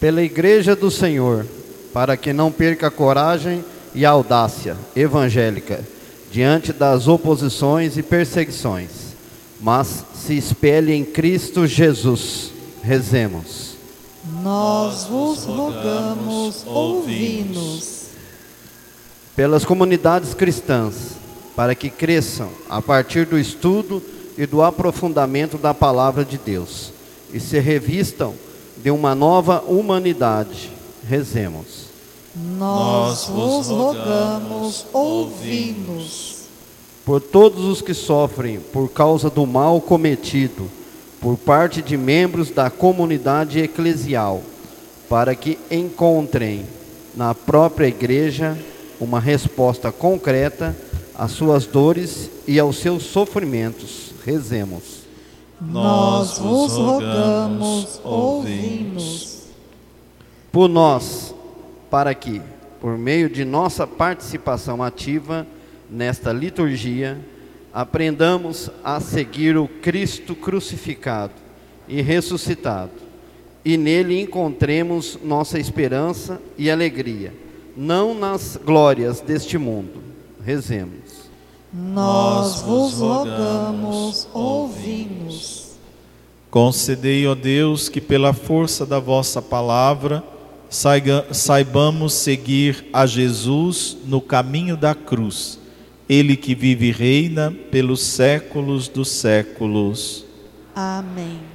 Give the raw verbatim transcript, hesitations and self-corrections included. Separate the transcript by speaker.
Speaker 1: pela Igreja do Senhor, para que não perca a coragem e a audácia evangélica diante das oposições e perseguições, mas se espelhe em Cristo Jesus. Rezemos.
Speaker 2: Nós vos rogamos, ouvi-nos.
Speaker 1: Pelas comunidades cristãs, para que cresçam a partir do estudo e do aprofundamento da Palavra de Deus e se revistam de uma nova humanidade. Rezemos.
Speaker 2: Nós vos rogamos, ouvi-nos.
Speaker 1: Por todos os que sofrem por causa do mal cometido por parte de membros da comunidade eclesial, para que encontrem na própria igreja uma resposta concreta às suas dores e aos seus sofrimentos. Rezemos.
Speaker 2: Nós vos rogamos, ouvi-nos.
Speaker 1: Por nós, para que, por meio de nossa participação ativa nesta liturgia, aprendamos a seguir o Cristo crucificado e ressuscitado, e nele encontremos nossa esperança e alegria, não nas glórias deste mundo. Rezemos.
Speaker 2: Nós vos rogamos, ouvi-nos.
Speaker 3: Concedei, ó Deus, que pela força da vossa palavra saiga, saibamos seguir a Jesus no caminho da cruz, Ele que vive e reina pelos séculos dos séculos.
Speaker 2: Amém.